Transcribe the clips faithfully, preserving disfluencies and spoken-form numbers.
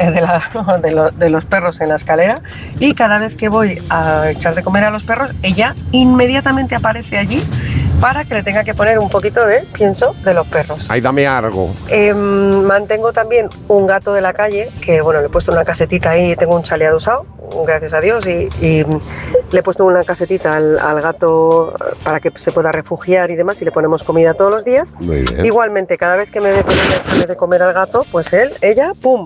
eh, de, la, de, lo, de los perros en la escalera, y cada vez que voy a echar de comer a los perros, ella inmediatamente aparece allí para que le tenga que poner un poquito de pienso de los perros. Ahí dame algo. Eh, mantengo también un gato de la calle, que bueno, le he puesto una casetita ahí, tengo un chale adosado, gracias a Dios, y, y le he puesto una casetita al, al gato para que se pueda refugiar y demás, y le ponemos comida todos los días. Muy bien. Igualmente, cada vez que me ve con el chale de comer al gato, pues él, ella, ¡pum!,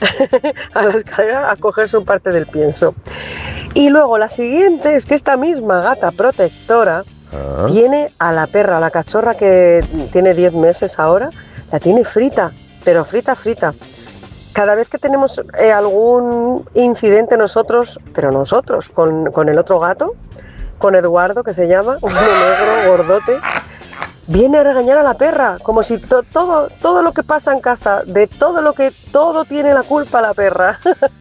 a la escalera a coger su parte del pienso. Y luego la siguiente es que esta misma gata protectora ah. tiene a la perra, a la cachorra que tiene diez meses ahora, la tiene frita, pero frita, frita. Cada vez que tenemos eh, algún incidente nosotros, pero nosotros, con, con el otro gato, con Eduardo, que se llama, un negro, gordote, viene a regañar a la perra, como si to, todo, todo lo que pasa en casa, de todo lo que, todo tiene la culpa la perra.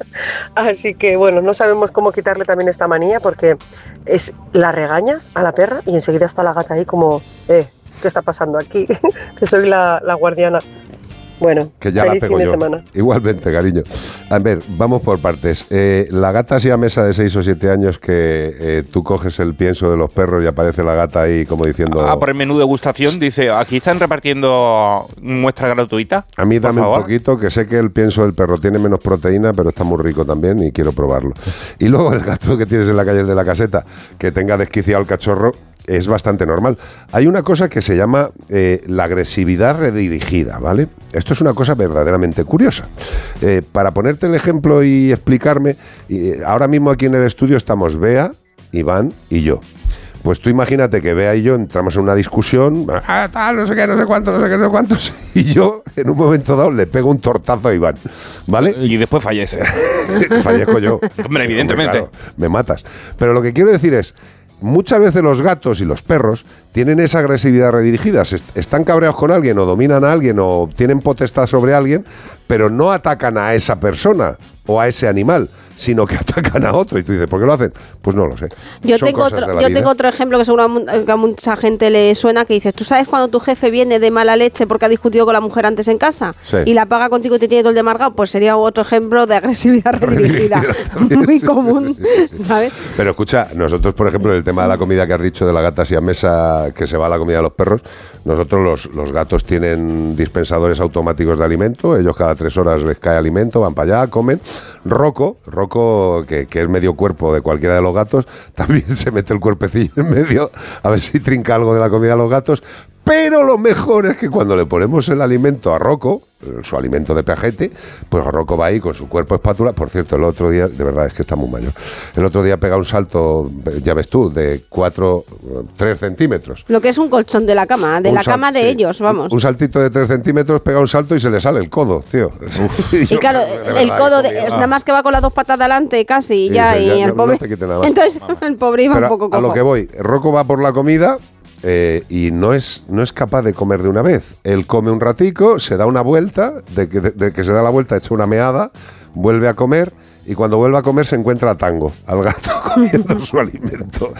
Así que bueno, no sabemos cómo quitarle también esta manía, porque es, la regañas a la perra y enseguida está la gata ahí como, eh, ¿qué está pasando aquí? Que soy la, la guardiana. Bueno, que ya feliz la pego fin de yo. semana. Igualmente, cariño. A ver, vamos por partes. Eh, la gata siamesa de seis o siete años que eh, tú coges el pienso de los perros y aparece la gata ahí como diciendo... Ah, por el menú degustación, dice, aquí están repartiendo muestra gratuita. A mí dame favor. un poquito, que sé que el pienso del perro tiene menos proteína, pero está muy rico también y quiero probarlo. Y luego el gato que tienes en la calle de la caseta, que tenga desquiciado el cachorro, es bastante normal. Hay una cosa que se llama eh, la agresividad redirigida, ¿vale? Esto es una cosa verdaderamente curiosa. Eh, para ponerte el ejemplo y explicarme, eh, ahora mismo aquí en el estudio estamos Bea, Iván y yo. Pues tú imagínate que Bea y yo entramos en una discusión, ah, tal, no sé qué, no sé cuánto, no sé qué, no sé cuántos, y yo en un momento dado le pego un tortazo a Iván, ¿vale? Y después fallece. Fallezco yo. Hombre, evidentemente. Hombre, claro, me matas. Pero lo que quiero decir es, muchas veces los gatos y los perros tienen esa agresividad redirigida. Están cabreados con alguien o dominan a alguien o tienen potestad sobre alguien, pero no atacan a esa persona o a ese animal, sino que atacan a otro. Y tú dices, ¿por qué lo hacen? Pues no lo sé. Yo, tengo otro, yo tengo otro ejemplo que seguro a mucha gente le suena, que dices, ¿tú sabes cuando tu jefe viene de mala leche porque ha discutido con la mujer antes en casa? Sí. Y la paga contigo y te tiene todo el día amargado? Pues sería otro ejemplo de agresividad redirigida. Muy sí, común, sí, sí, sí, ¿sabes? Pero escucha, nosotros, por ejemplo, el tema de la comida que has dicho de la gata siamesa que se va a la comida de los perros, nosotros los, los gatos tienen dispensadores automáticos de alimento, ellos cada tres horas les cae alimento, van para allá, comen. Rocco, Rocco, que, que es medio cuerpo de cualquiera de los gatos, también se mete el cuerpecillo en medio a ver si trinca algo de la comida de los gatos. Pero lo mejor es que cuando le ponemos el alimento a Rocco, su alimento de pajete, pues Rocco va ahí con su cuerpo espátula. Por cierto, el otro día, de verdad es que está muy mayor, el otro día pega un salto, ya ves tú, de cuatro, tres centímetros. Lo que es un colchón de la cama, de un la sal, cama de sí, ellos, vamos. Un saltito de tres centímetros, pega un salto y se le sale el codo, tío. Uf, y, y claro, el, el codo, de, es nada más que va con las dos patas adelante casi, sí, ya, sí, y ya, el no, pobre... No entonces, el pobre iba un poco cojo. A lo que voy, Rocco va por la comida... Eh, y no es, no es capaz de comer de una vez. Él come un ratico, se da una vuelta, de que, de, de que se da la vuelta, echa una meada, vuelve a comer, y cuando vuelve a comer se encuentra a Tango, al gato comiendo su alimento.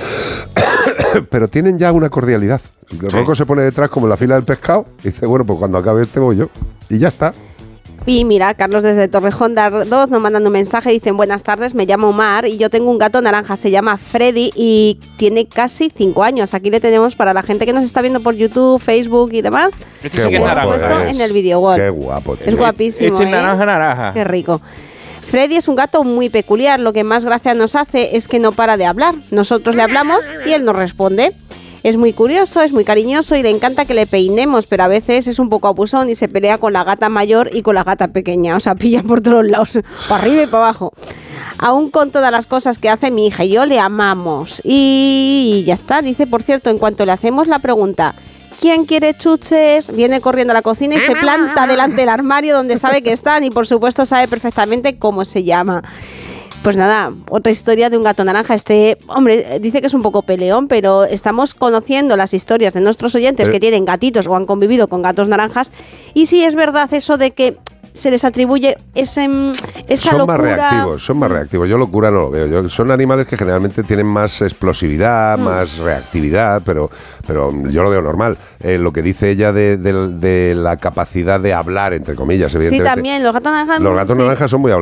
Pero tienen ya una cordialidad. Sí. Rocco se pone detrás como en la fila del pescado y dice, bueno, pues cuando acabe este voy yo. Y ya está. Y mira, Carlos desde Torrejón de Ardoz nos mandan un mensaje, dicen, buenas tardes, me llamo Omar y yo tengo un gato naranja, se llama Freddy y tiene casi cinco años. Aquí le tenemos para la gente que nos está viendo por YouTube, Facebook y demás. Este sí que es naranja. Puesto en el video wall. Qué guapo, tío. Es guapísimo. Este es ¿eh? naranja, naranja. Qué rico. Freddy es un gato muy peculiar, lo que más gracia nos hace es que no para de hablar. Nosotros le hablamos y él nos responde. Es muy curioso, es muy cariñoso y le encanta que le peinemos, pero a veces es un poco abusón y se pelea con la gata mayor y con la gata pequeña. O sea, pilla por todos lados, para arriba y para abajo. Aún con todas las cosas que hace mi hija y yo le amamos. Y ya está, dice, por cierto, en cuanto le hacemos la pregunta, ¿quién quiere chuches? Viene corriendo a la cocina y se planta delante del armario donde sabe que están y por supuesto sabe perfectamente cómo se llama. Pues nada, otra historia de un gato naranja. Este, hombre, dice que es un poco peleón, pero estamos conociendo las historias de nuestros oyentes que tienen gatitos o han convivido con gatos naranjas. Y sí es verdad eso de que se les atribuye ese, esa son locura. Son más reactivos, son más reactivos. Yo locura no lo veo. Yo, son animales que generalmente tienen más explosividad, mm. más reactividad, pero, pero yo lo veo normal. Eh, lo que dice ella de, de, de la capacidad de hablar, entre comillas, evidentemente. Sí, también, los gatos naranjas. Los gatos sí. naranjas son muy